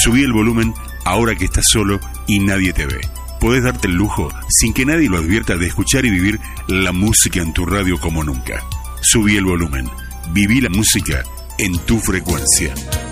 Subí el volumen ahora que estás solo y nadie te ve. Podés darte el lujo, sin que nadie lo advierta, de escuchar y vivir la música en tu radio como nunca. Subí el volumen. Viví la música en tu frecuencia.